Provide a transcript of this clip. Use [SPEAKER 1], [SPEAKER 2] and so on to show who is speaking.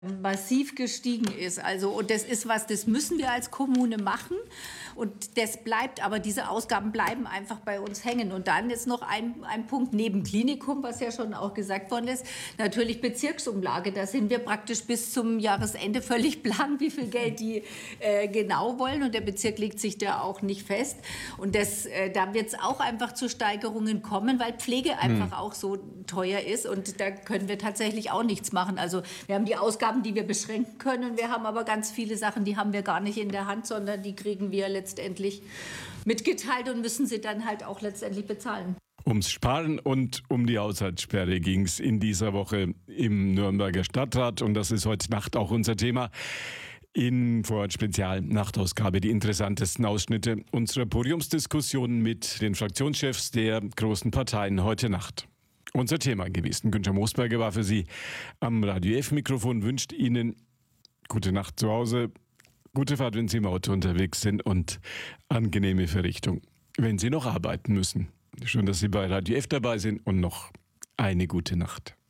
[SPEAKER 1] massiv gestiegen ist. Also, und das ist was, das müssen wir als Kommune machen. Und das bleibt, aber diese Ausgaben bleiben einfach bei uns hängen. Und dann ist noch ein Punkt neben Klinikum, was ja schon auch gesagt worden ist, natürlich Bezirksumlage. Da sind wir praktisch bis zum Jahresende völlig blank, wie viel Geld die genau wollen. Und der Bezirk legt sich da auch nicht fest. Und da wird es auch einfach zu Steigerungen kommen, weil Pflege einfach auch so teuer ist. Und da können wir tatsächlich auch nichts machen. Also wir haben die Ausgaben, die wir beschränken können. Wir haben aber ganz viele Sachen, die haben wir gar nicht in der Hand, sondern die kriegen wir letztendlich mitgeteilt und müssen sie dann halt auch letztendlich bezahlen.
[SPEAKER 2] Ums Sparen und um die Haushaltssperre ging es in dieser Woche im Nürnberger Stadtrat. Und das ist heute Nacht auch unser Thema. In Vorort Spezial Nachtausgabe die interessantesten Ausschnitte unserer Podiumsdiskussion mit den Fraktionschefs der großen Parteien heute Nacht. Unser Thema gewesen. Günther Moosberger war für Sie am Radio F-Mikrofon, wünscht Ihnen gute Nacht zu Hause, gute Fahrt, wenn Sie im Auto unterwegs sind und angenehme Verrichtung, wenn Sie noch arbeiten müssen. Schön, dass Sie bei Radio F dabei sind und noch eine gute Nacht.